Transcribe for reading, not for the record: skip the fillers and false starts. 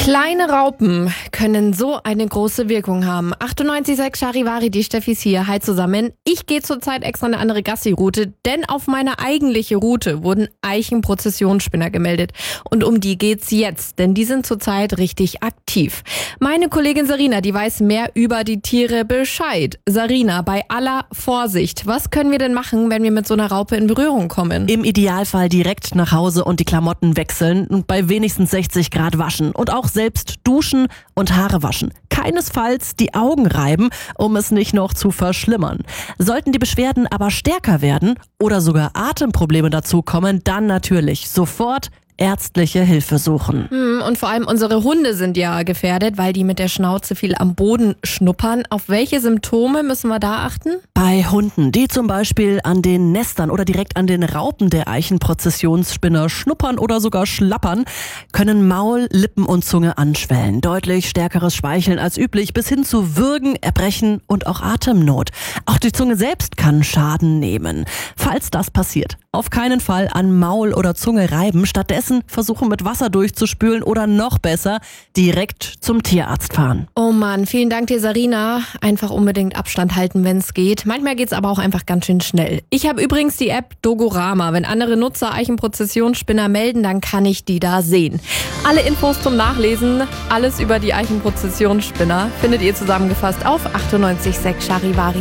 Kleine Raupen können so eine große Wirkung haben. 98,6 Charivari, die Steffi ist hier. Hi zusammen. Ich gehe zurzeit extra eine andere Gassi-Route, denn auf meine eigentliche Route wurden Eichenprozessionsspinner gemeldet. Und um die geht's jetzt, denn die sind zurzeit richtig aktiv. Meine Kollegin Sarina, die weiß mehr über die Tiere Bescheid. Sarina, bei aller Vorsicht, was können wir denn machen, wenn wir mit so einer Raupe in Berührung kommen? Im Idealfall direkt nach Hause und die Klamotten wechseln und bei wenigstens 60 Grad waschen. Und auch selbst duschen und Haare waschen. Keinesfalls die Augen reiben, um es nicht noch zu verschlimmern. Sollten die Beschwerden aber stärker werden oder sogar Atemprobleme dazukommen, dann natürlich sofort ärztliche Hilfe suchen. Und vor allem unsere Hunde sind ja gefährdet, weil die mit der Schnauze viel am Boden schnuppern. Auf welche Symptome müssen wir da achten? Bei Hunden, die zum Beispiel an den Nestern oder direkt an den Raupen der Eichenprozessionsspinner schnuppern oder sogar schlappern, können Maul, Lippen und Zunge anschwellen. Deutlich stärkeres Speicheln als üblich bis hin zu Würgen, Erbrechen und auch Atemnot. Auch die Zunge selbst kann Schaden nehmen. Falls das passiert, auf keinen Fall an Maul oder Zunge reiben. Stattdessen versuchen mit Wasser durchzuspülen oder noch besser direkt zum Tierarzt fahren. Oh Mann, vielen Dank dir, Sarina. Einfach unbedingt Abstand halten, wenn es geht. Manchmal geht's aber auch einfach ganz schön schnell. Ich habe übrigens die App Dogorama. Wenn andere Nutzer Eichenprozessionsspinner melden, dann kann ich die da sehen. Alle Infos zum Nachlesen, alles über die Eichenprozessionsspinner findet ihr zusammengefasst auf 98,6 Charivari.